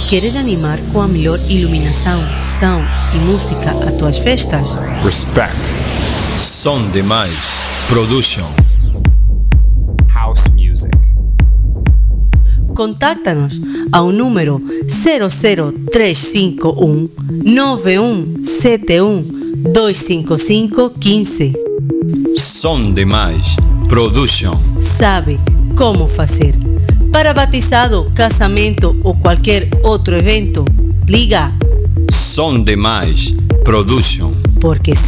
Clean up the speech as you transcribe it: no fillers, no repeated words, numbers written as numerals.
Queres animar com a melhor iluminação, som e música a tuas festas? Respect. Som Demais Production. House music. Contacta-nos ao número 00351 9171 255 15. Som Demais Production. Sabe como fazer. Para batizado, casamento ou qualquer outro evento, liga Som Demais Production. porque